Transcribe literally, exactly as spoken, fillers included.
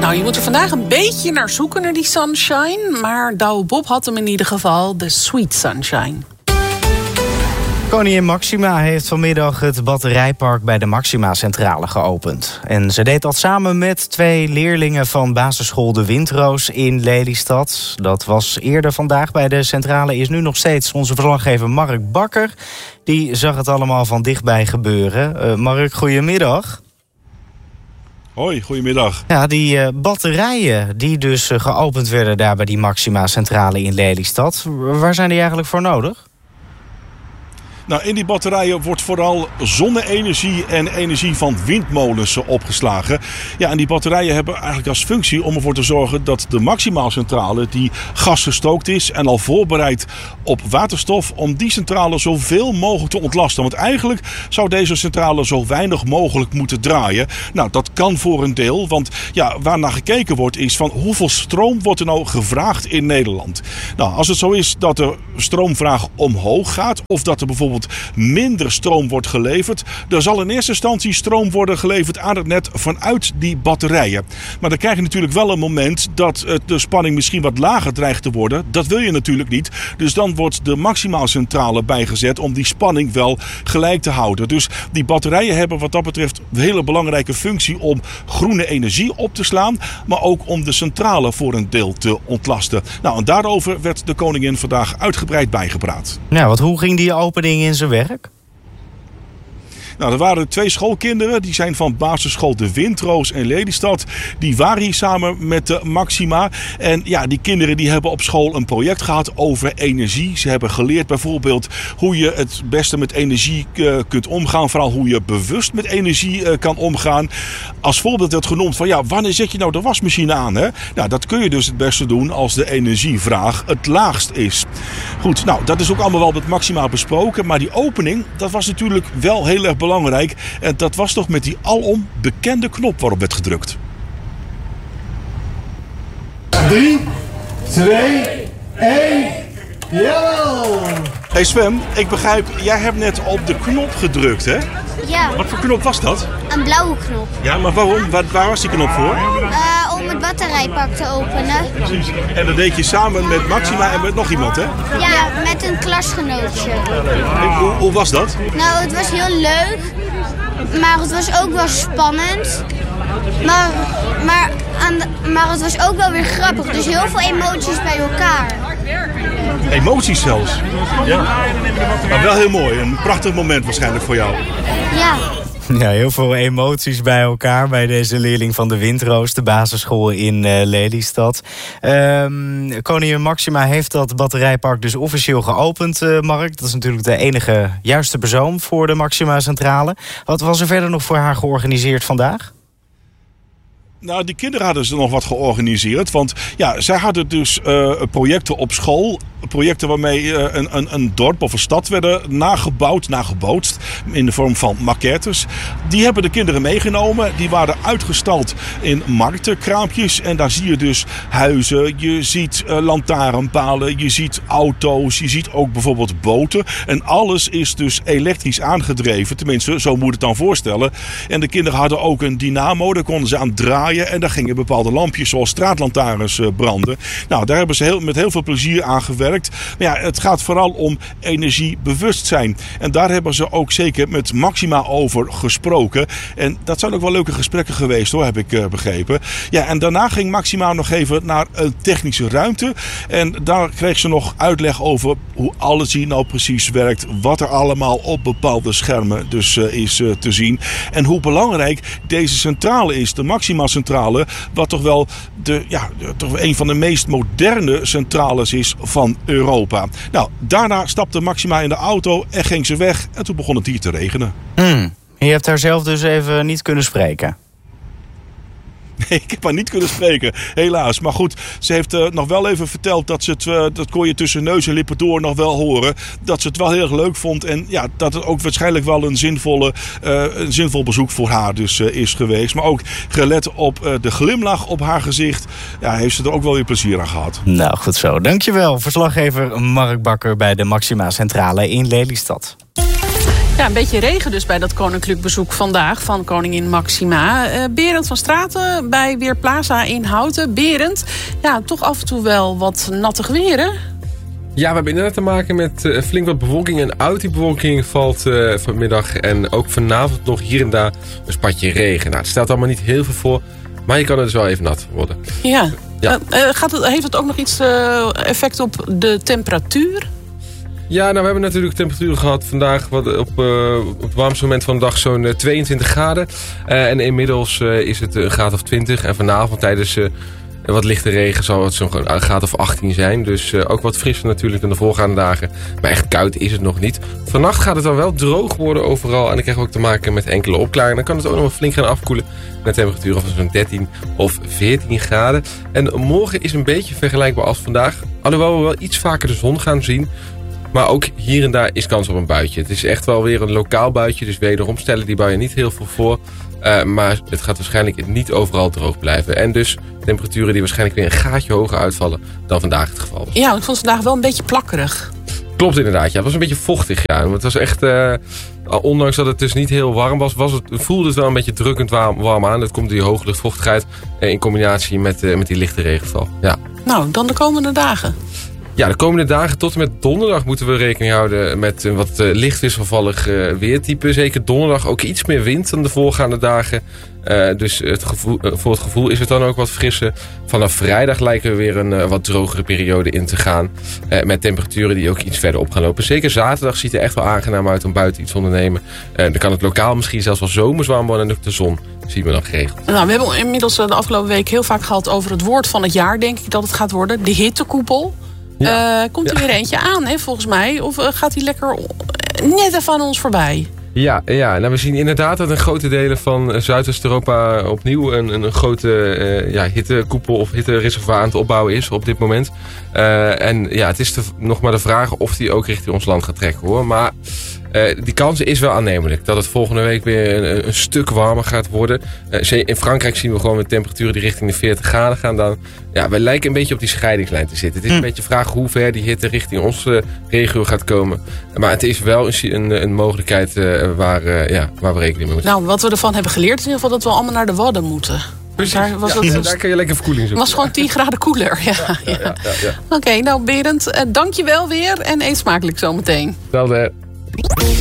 Nou, je moet er vandaag een beetje naar zoeken, naar die sunshine. Maar Douwe Bob had hem in ieder geval, de sweet sunshine. Koningin Máxima heeft vanmiddag het batterijpark bij de Máxima-centrale geopend. En ze deed dat samen met twee leerlingen van basisschool De Windroos in Lelystad. Dat was eerder vandaag bij de centrale, is nu nog steeds onze verslaggever Mark Bakker. Die zag het allemaal van dichtbij gebeuren. Uh, Mark, goedemiddag. Hoi, goedemiddag. Ja, die uh, batterijen die dus uh, geopend werden daar bij die Máxima-centrale in Lelystad. Waar zijn die eigenlijk voor nodig? Nou, in die batterijen wordt vooral zonne-energie en energie van windmolens opgeslagen. Ja, en die batterijen hebben eigenlijk als functie om ervoor te zorgen dat de Máxima-centrale, die gasgestookt is en al voorbereid op waterstof, om die centrale zoveel mogelijk te ontlasten. Want eigenlijk zou deze centrale zo weinig mogelijk moeten draaien. Nou, dat kan voor een deel, want ja, waar naar gekeken wordt is van hoeveel stroom wordt er nou gevraagd in Nederland. Nou, als het zo is dat de stroomvraag omhoog gaat of dat er bijvoorbeeld minder stroom wordt geleverd, dan zal in eerste instantie stroom worden geleverd aan het net vanuit die batterijen. Maar dan krijg je natuurlijk wel een moment dat de spanning misschien wat lager dreigt te worden. Dat wil je natuurlijk niet. Dus dan wordt de Máxima-centrale bijgezet om die spanning wel gelijk te houden. Dus die batterijen hebben wat dat betreft een hele belangrijke functie om groene energie op te slaan, maar ook om de centrale voor een deel te ontlasten. Nou, en daarover werd de koningin vandaag uitgebreid bijgepraat. Ja, want hoe ging die opening in zijn werk? Nou, er waren twee schoolkinderen, die zijn van basisschool De Windroos in Lelystad. Die waren hier samen met de Máxima. En ja, die kinderen die hebben op school een project gehad over energie. Ze hebben geleerd bijvoorbeeld hoe je het beste met energie uh, kunt omgaan. Vooral hoe je bewust met energie uh, kan omgaan. Als voorbeeld werd genoemd van ja, wanneer zet je nou de wasmachine aan? Hè? Nou, dat kun je dus het beste doen als de energievraag het laagst is. Goed, nou, dat is ook allemaal wel met Máxima besproken. Maar die opening, dat was natuurlijk wel heel erg belangrijk. Belangrijk. En dat was toch met die alom bekende knop waarop werd gedrukt. drie, twee, één, jawel! Hey Sven, ik begrijp, jij hebt net op de knop gedrukt, hè? Ja. Wat voor knop was dat? Een blauwe knop. Ja, maar waarom? Waar, waar was die knop voor? Uh, om het batterijpak te openen. Precies. En dat deed je samen met Máxima en met nog iemand, hè? Ja, met een klasgenootje. En hoe, hoe was dat? Nou, het was heel leuk, maar het was ook wel spannend. Maar, maar, aan de, maar het was ook wel weer grappig, dus heel veel emoties bij elkaar. Emoties zelfs? Ja. Maar wel heel mooi, een prachtig moment waarschijnlijk voor jou. Ja. Ja, heel veel emoties bij elkaar bij deze leerling van De Windroos, de basisschool in uh, Lelystad. Um, Koningin Máxima heeft dat batterijpark dus officieel geopend, uh, Mark. Dat is natuurlijk de enige juiste persoon voor de Máxima-centrale. Wat was er verder nog voor haar georganiseerd vandaag? Nou, die kinderen hadden ze nog wat georganiseerd. Want ja, zij hadden dus uh, projecten op school. Projecten waarmee uh, een, een, een dorp of een stad werden nagebouwd, nagebootst. In de vorm van maquettes. Die hebben de kinderen meegenomen. Die waren uitgestald in markten, kraampjes. En daar zie je dus huizen. Je ziet uh, lantaarnpalen. Je ziet auto's. Je ziet ook bijvoorbeeld boten. En alles is dus elektrisch aangedreven. Tenminste, zo moet je het dan voorstellen. En de kinderen hadden ook een dynamo. Daar konden ze aan draaien. En daar gingen bepaalde lampjes zoals straatlantaarns branden. Nou, daar hebben ze heel, met heel veel plezier aan gewerkt. Maar ja, het gaat vooral om energiebewustzijn. En daar hebben ze ook zeker met Máxima over gesproken. En dat zijn ook wel leuke gesprekken geweest, hoor, heb ik uh, begrepen. Ja, en daarna ging Máxima nog even naar een technische ruimte. En daar kreeg ze nog uitleg over hoe alles hier nou precies werkt. Wat er allemaal op bepaalde schermen dus uh, is uh, te zien. En hoe belangrijk deze centrale is, de Máxima-centrale, wat toch wel de, ja, toch een van de meest moderne centrales is van Europa. Nou, daarna stapte Máxima in de auto en ging ze weg. En toen begon het hier te regenen. Hmm. Je hebt haar zelf dus even niet kunnen spreken. Nee, ik heb haar niet kunnen spreken, helaas. Maar goed, ze heeft uh, nog wel even verteld dat ze het, uh, dat kon je tussen neus en lippen door nog wel horen, dat ze het wel heel erg leuk vond. En ja, dat het ook waarschijnlijk wel een, zinvolle, uh, een zinvol bezoek voor haar dus uh, is geweest. Maar ook gelet op uh, de glimlach op haar gezicht, ja, heeft ze er ook wel weer plezier aan gehad. Nou, goed zo. Dankjewel, verslaggever Mark Bakker bij de Máxima Centrale in Lelystad. Ja, een beetje regen dus bij dat koninklijk bezoek vandaag van koningin Máxima. Uh, Berend van Straten bij Weerplaza in Houten. Berend, ja, toch af en toe wel wat nattig weer, hè? Ja, we hebben inderdaad te maken met uh, flink wat bewolking. En uit die bewolking valt uh, vanmiddag en ook vanavond nog hier en daar een spatje regen. Nou, het stelt allemaal niet heel veel voor, maar je kan er dus wel even nat worden. Ja, ja. Uh, gaat het, heeft het ook nog iets uh, effect op de temperatuur? Ja, nou, we hebben natuurlijk temperaturen gehad vandaag wat op, uh, op het warmste moment van de dag zo'n uh, tweeëntwintig graden. Uh, en inmiddels uh, is het een graad of twintig. En vanavond tijdens uh, wat lichte regen zal het zo'n graad of achttien zijn. Dus uh, ook wat frisser natuurlijk dan de voorgaande dagen. Maar echt koud is het nog niet. Vannacht gaat het dan wel droog worden overal. En dan krijgen we ook te maken met enkele opklaringen. Dan kan het ook nog wel flink gaan afkoelen. Met temperaturen van zo'n dertien of veertien graden. En morgen is een beetje vergelijkbaar als vandaag. Alhoewel we wel iets vaker de zon gaan zien. Maar ook hier en daar is kans op een buitje. Het is echt wel weer een lokaal buitje. Dus wederom stellen die buien niet heel veel voor. Uh, maar het gaat waarschijnlijk niet overal droog blijven. En dus temperaturen die waarschijnlijk weer een gaatje hoger uitvallen dan vandaag het geval was. Ja, ik vond het vandaag wel een beetje plakkerig. Klopt inderdaad, ja. Het was een beetje vochtig, ja. Want het was echt, uh, ondanks dat het dus niet heel warm was, was het, voelde het wel een beetje drukkend warm, warm aan. Dat komt door die hoge luchtvochtigheid uh, in combinatie met, uh, met die lichte regenval. Ja. Nou, dan de komende dagen. Ja, de komende dagen tot en met donderdag moeten we rekening houden met een wat uh, licht wisselvallig uh, weertype. Zeker donderdag ook iets meer wind dan de voorgaande dagen. Uh, dus het gevoel, uh, voor het gevoel is het dan ook wat frisser. Vanaf vrijdag lijken we weer een uh, wat drogere periode in te gaan. Uh, met temperaturen die ook iets verder op gaan lopen. Zeker zaterdag ziet er echt wel aangenaam uit om buiten iets te ondernemen. Uh, dan kan het lokaal misschien zelfs wel zomers warm worden en ook de zon zien we dan geregeld. Nou, we hebben inmiddels de afgelopen week heel vaak gehad over het woord van het jaar, denk ik dat het gaat worden. De hittekoepel. Ja. Uh, komt er ja. weer eentje aan, hè, volgens mij? Of uh, gaat hij lekker net even aan ons voorbij? Ja, ja, nou we zien inderdaad dat in grote delen van Zuidoost-Europa opnieuw een, een grote uh, ja, hittekoepel of hittereservoir aan het opbouwen is op dit moment. Uh, en ja, het is de, nog maar de vraag of die ook richting ons land gaat trekken, hoor. Maar uh, die kans is wel aannemelijk dat het volgende week weer een, een stuk warmer gaat worden. Uh, in Frankrijk zien we gewoon met temperaturen die richting de veertig graden gaan dan. Ja, wij lijken een beetje op die scheidingslijn te zitten. Het is een beetje de vraag hoe ver die hitte richting onze regio gaat komen. Maar het is wel een, een, een mogelijkheid uh, waar, uh, ja, waar we rekening mee moeten. Nou, wat we ervan hebben geleerd is in ieder geval dat we allemaal naar de Wadden moeten. Precies, daar, was ja, het, daar kan je lekker verkoeling zoeken. Het was gewoon tien graden koeler. Ja, ja, ja, ja. ja, ja. Oké, okay, nou Berend, uh, dank je wel weer en eet smakelijk zometeen. Hetzelfde.